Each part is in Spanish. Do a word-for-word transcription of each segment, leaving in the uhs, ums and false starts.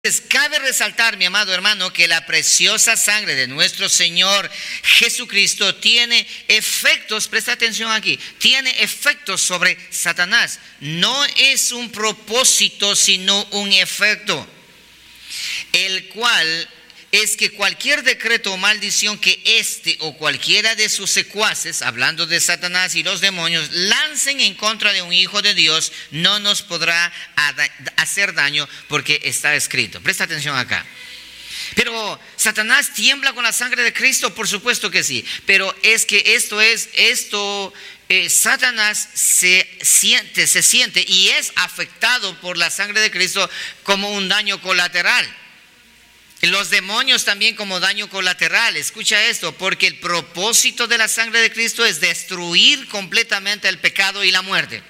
Entonces, cabe resaltar, mi amado hermano, que la preciosa sangre de nuestro Señor Jesucristo tiene efectos, presta atención aquí, tiene efectos sobre Satanás. No es un propósito, sino un efecto, el cual es que cualquier decreto o maldición que éste o cualquiera de sus secuaces, hablando de Satanás y los demonios, lancen en contra de un hijo de Dios, no nos podrá hacer daño, porque está escrito. Presta atención acá. Pero Satanás tiembla con la sangre de Cristo, por supuesto que sí. Pero es que esto es, esto, eh, Satanás se siente, se siente y es afectado por la sangre de Cristo como un daño colateral. Los demonios también como daño colateral. Escucha esto, porque el propósito de la sangre de Cristo es destruir completamente el pecado y la muerte.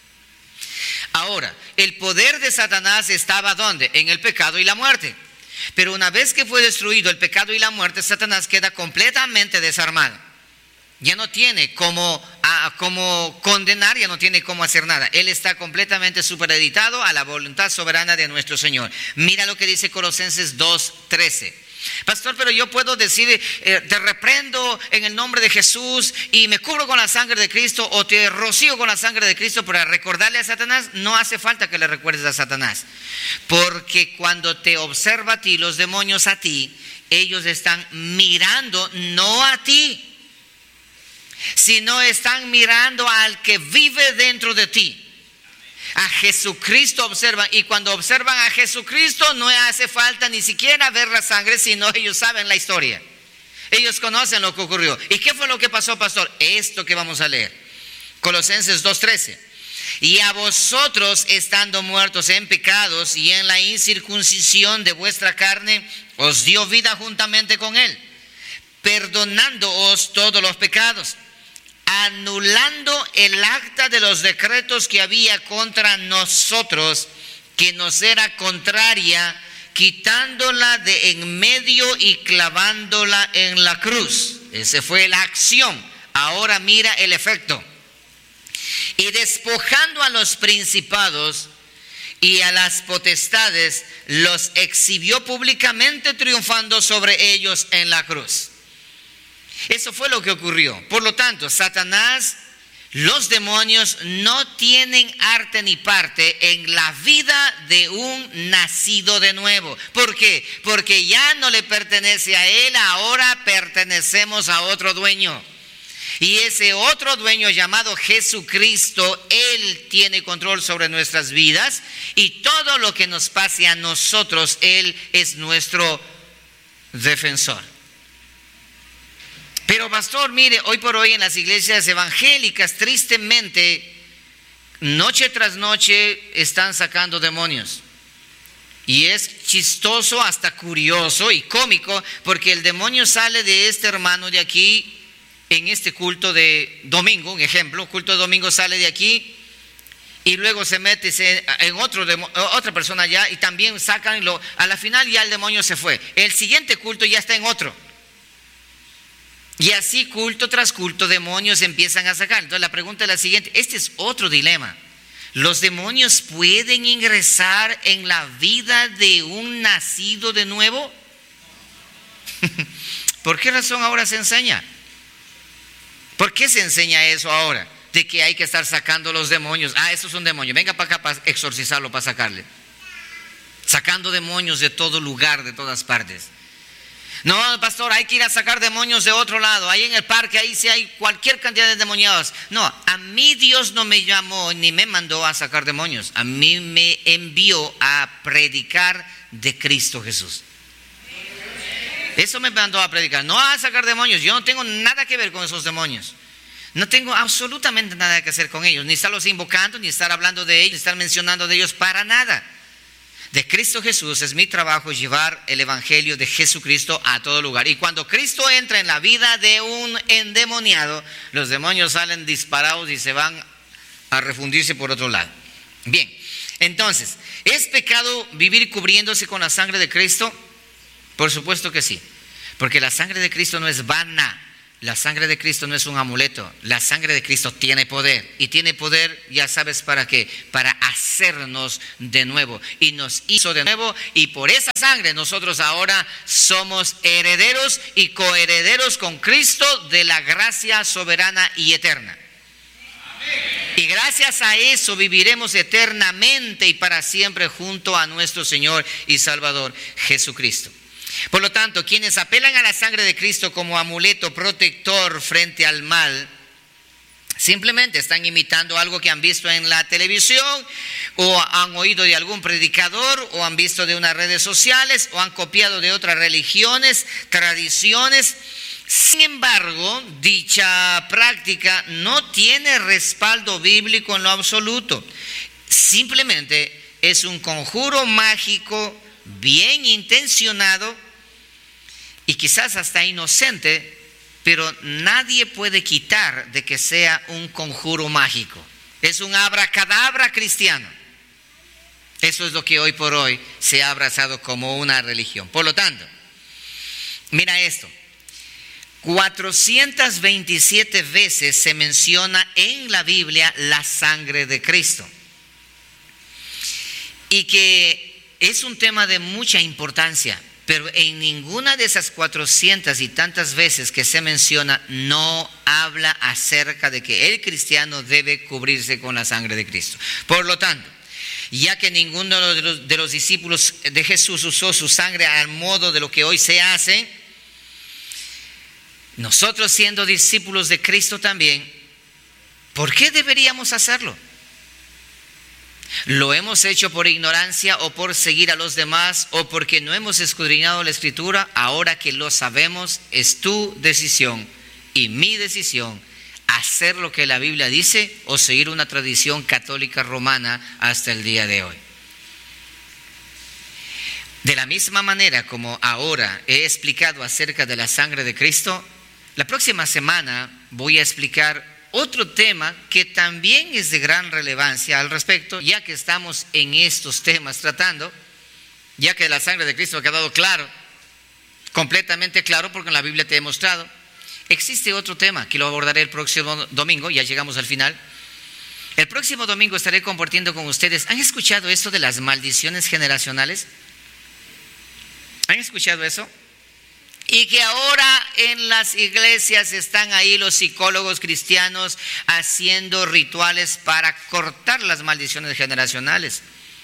Ahora, el poder de Satanás estaba ¿dónde? En el pecado y la muerte. Pero una vez que fue destruido el pecado y la muerte, Satanás queda completamente desarmado. Ya no tiene cómo, a, cómo condenar, ya no tiene cómo hacer nada. Él está completamente supeditado a la voluntad soberana de nuestro Señor. Mira lo que dice Colosenses dos trece. Pastor, pero yo puedo decir, eh, te reprendo en el nombre de Jesús y me cubro con la sangre de Cristo, o te rocío con la sangre de Cristo para recordarle a Satanás. No hace falta que le recuerdes a Satanás, porque cuando te observa a ti, los demonios a ti, ellos están mirando no a ti, sino están mirando al que vive dentro de ti. A Jesucristo observan, y cuando observan a Jesucristo no hace falta ni siquiera ver la sangre, sino ellos saben la historia. Ellos conocen lo que ocurrió. ¿Y qué fue lo que pasó, pastor? Esto que vamos a leer, Colosenses dos trece. Y a vosotros, estando muertos en pecados y en la incircuncisión de vuestra carne, os dio vida juntamente con él, perdonándoos todos los pecados, anulando el acta de los decretos que había contra nosotros, que nos era contraria, quitándola de en medio y clavándola en la cruz. Esa fue la acción. Ahora mira el efecto. Y despojando a los principados y a las potestades, los exhibió públicamente, triunfando sobre ellos en la cruz. Eso fue lo que ocurrió. Por lo tanto, Satanás, los demonios no tienen arte ni parte en la vida de un nacido de nuevo. ¿Por qué? Porque ya no le pertenece a él, ahora pertenecemos a otro dueño. Y ese otro dueño llamado Jesucristo, Él tiene control sobre nuestras vidas, y todo lo que nos pase a nosotros, Él es nuestro defensor. Pero pastor, mire, hoy por hoy en las iglesias evangélicas, tristemente, noche tras noche están sacando demonios. Y es chistoso, hasta curioso y cómico, porque el demonio sale de este hermano de aquí en este culto de domingo, un ejemplo, culto de domingo, sale de aquí y luego se mete en otro demo, otra persona allá, y también sacan, lo, a la final ya el demonio se fue. El siguiente culto ya está en otro. Y así culto tras culto demonios empiezan a sacar. Entonces la pregunta es la siguiente, este es otro dilema. ¿Los demonios pueden ingresar en la vida de un nacido de nuevo? ¿Por qué razón ahora se enseña? ¿Por qué se enseña eso ahora? De que hay que estar sacando los demonios. Ah, eso es un demonio, venga para acá para exorcizarlo, para sacarle. Sacando demonios de todo lugar, de todas partes. No, pastor, hay que ir a sacar demonios de otro lado. Ahí en el parque, ahí sí hay cualquier cantidad de endemoniados. No, a mí Dios no me llamó ni me mandó a sacar demonios. A mí me envió a predicar de Cristo Jesús. Eso me mandó a predicar, no a sacar demonios. Yo no tengo nada que ver con esos demonios. No tengo absolutamente nada que hacer con ellos. Ni estarlos invocando, ni estar hablando de ellos, ni estar mencionando de ellos, para nada. De Cristo Jesús es mi trabajo llevar el evangelio de Jesucristo a todo lugar. Y cuando Cristo entra en la vida de un endemoniado, los demonios salen disparados y se van a refundirse por otro lado. Bien, entonces, ¿es pecado vivir cubriéndose con la sangre de Cristo? Por supuesto que sí, porque la sangre de Cristo no es vana. la sangre de Cristo no es un amuleto, la sangre de Cristo tiene poder. Y tiene poder, ya sabes para qué, para hacernos de nuevo. Y nos hizo de nuevo, y por esa sangre nosotros ahora somos herederos y coherederos con Cristo de la gracia soberana y eterna. Y gracias a eso viviremos eternamente y para siempre junto a nuestro Señor y Salvador Jesucristo. Por lo tanto, quienes apelan a la sangre de Cristo como amuleto protector frente al mal, simplemente están imitando algo que han visto en la televisión, o han oído de algún predicador, o han visto de unas redes sociales, o han copiado de otras religiones, tradiciones. Sin embargo, dicha práctica no tiene respaldo bíblico en lo absoluto. Simplemente es un conjuro mágico bien intencionado y quizás hasta inocente, pero nadie puede quitar de que sea un conjuro mágico. Es un abracadabra cristiano. Eso es lo que hoy por hoy se ha abrazado como una religión. Por lo tanto, mira esto. cuatrocientas veintisiete veces se menciona en la Biblia la sangre de Cristo. Y que es un tema de mucha importancia, pero en ninguna de esas cuatrocientas y tantas veces que se menciona no habla acerca de que el cristiano debe cubrirse con la sangre de Cristo. Por lo tanto, ya que ninguno de los, de los discípulos de Jesús usó su sangre al modo de lo que hoy se hace, nosotros siendo discípulos de Cristo también, ¿por qué deberíamos hacerlo? ¿Lo hemos hecho por ignorancia o por seguir a los demás o porque no hemos escudriñado la Escritura? Ahora que lo sabemos, es tu decisión y mi decisión hacer lo que la Biblia dice o seguir una tradición católica romana hasta el día de hoy. De la misma manera como ahora he explicado acerca de la sangre de Cristo, la próxima semana voy a explicar otro tema que también es de gran relevancia al respecto, ya que estamos en estos temas tratando, ya que la sangre de Cristo ha quedado claro, completamente claro, porque en la Biblia te he mostrado. Existe otro tema que lo abordaré el próximo domingo, ya llegamos al final. El próximo domingo estaré compartiendo con ustedes. ¿Han escuchado esto de las maldiciones generacionales? ¿Han escuchado eso? Y que ahora en las iglesias están ahí los psicólogos cristianos haciendo rituales para cortar las maldiciones generacionales.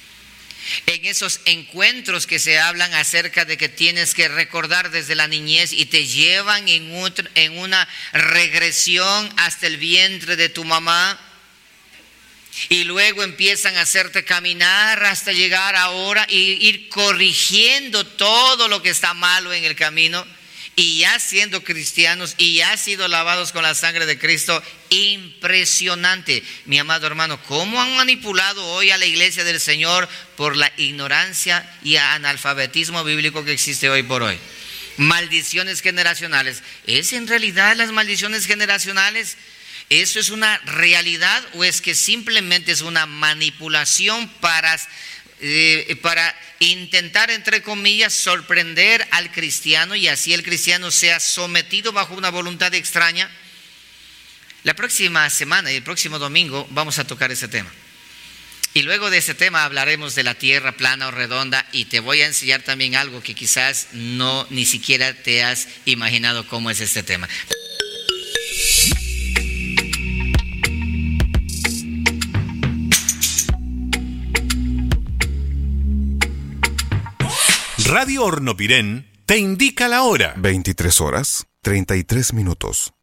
En esos encuentros que se hablan acerca de que tienes que recordar desde la niñez y te llevan en, otro, en una regresión hasta el vientre de tu mamá. Y luego empiezan a hacerte caminar hasta llegar ahora y ir corrigiendo todo lo que está malo en el camino. Y ya siendo cristianos y ya sido lavados con la sangre de Cristo. Impresionante, mi amado hermano, cómo han manipulado hoy a la iglesia del Señor por la ignorancia y analfabetismo bíblico que existe hoy por hoy. Maldiciones generacionales. ¿Es en realidad las maldiciones generacionales? ¿Eso es una realidad o es que simplemente es una manipulación para, eh, para intentar, entre comillas, sorprender al cristiano y así el cristiano sea sometido bajo una voluntad extraña? La próxima semana y el próximo domingo vamos a tocar ese tema. Y luego de ese tema hablaremos de la tierra plana o redonda y te voy a enseñar también algo que quizás no ni siquiera te has imaginado cómo es este tema. Radio Hornopirén te indica la hora. veintitrés horas, treinta y tres minutos.